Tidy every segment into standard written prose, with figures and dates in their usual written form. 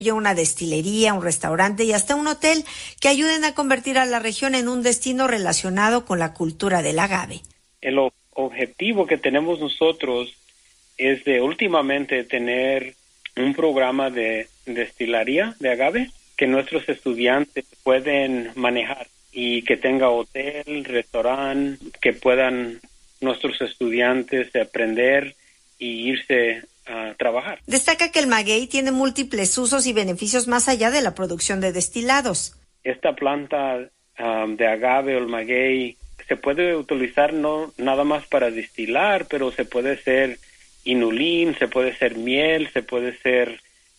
una destilería, un restaurante y hasta un hotel que ayuden a convertir a la región en un destino relacionado con la cultura del agave. El objetivo que tenemos nosotros es de últimamente tener un programa de destilería de agave que nuestros estudiantes pueden manejar y que tenga hotel, restaurante, que puedan nuestros estudiantes aprender y irse a trabajar. Destaca que el maguey tiene múltiples usos y beneficios más allá de la producción de destilados. Esta planta de agave o el maguey se puede utilizar no nada más para destilar, pero se puede hacer inulín, se puede hacer miel, se puede hacer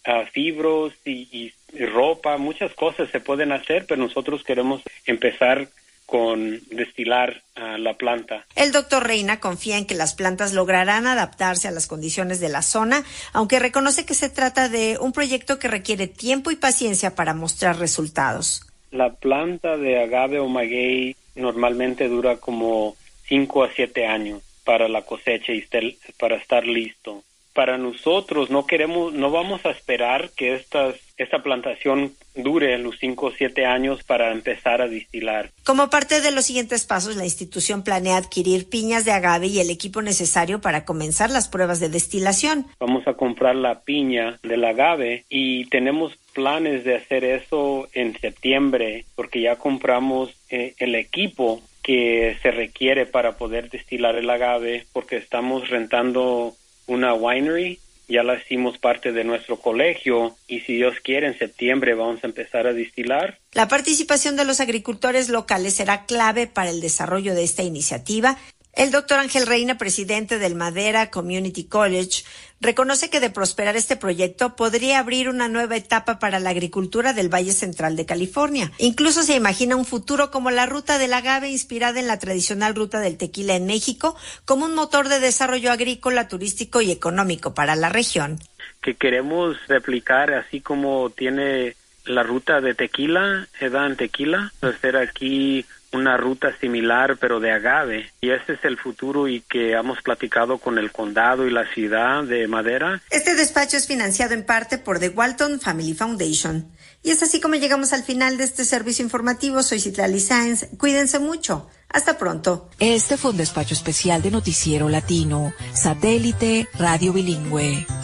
fibros y ropa, muchas cosas se pueden hacer, pero nosotros queremos empezar con destilar la planta. El doctor Reina confía en que las plantas lograrán adaptarse a las condiciones de la zona, aunque reconoce que se trata de un proyecto que requiere tiempo y paciencia para mostrar resultados. La planta de agave o maguey normalmente dura como 5 a 7 años para la cosecha y para estar listo. Para nosotros no vamos a esperar que esta plantación dure los 5 o 7 años para empezar a destilar. Como parte de los siguientes pasos, la institución planea adquirir piñas de agave y el equipo necesario para comenzar las pruebas de destilación. Vamos a comprar la piña del agave y tenemos planes de hacer eso en septiembre porque ya compramos el equipo que se requiere para poder destilar el agave porque estamos rentando una winery, ya la hicimos parte de nuestro colegio y si Dios quiere en septiembre vamos a empezar a destilar. La participación de los agricultores locales será clave para el desarrollo de esta iniciativa. El doctor Ángel Reina, presidente del Madera Community College, reconoce que de prosperar este proyecto podría abrir una nueva etapa para la agricultura del Valle Central de California. Incluso se imagina un futuro como la ruta del agave inspirada en la tradicional ruta del tequila en México como un motor de desarrollo agrícola, turístico y económico para la región. Que queremos replicar así como tiene la ruta de tequila, en tequila, hacer aquí una ruta similar pero de agave y ese es el futuro y que hemos platicado con el condado y la ciudad de Madera. Este despacho es financiado en parte por The Walton Family Foundation. Y es así como llegamos al final de este servicio informativo. Soy Citlali Sáenz. Cuídense mucho. Hasta pronto. Este fue un despacho especial de Noticiero Latino, Satélite Radio Bilingüe.